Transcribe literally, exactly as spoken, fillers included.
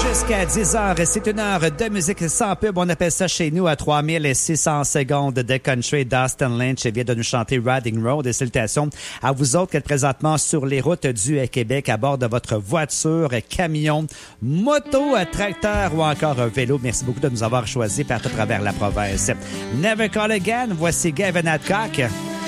Jusqu'à dix heures, c'est une heure de musique sans pub. On appelle ça chez nous à trois mille six cents secondes de country. Dustin Lynch vient de nous chanter Riding Road. Et salutations à vous autres qui êtes présentement sur les routes du Québec à bord de votre voiture, camion, moto, tracteur ou encore un vélo. Merci beaucoup de nous avoir choisis partout à travers la province. Never Call Again, voici Gavin Adcock.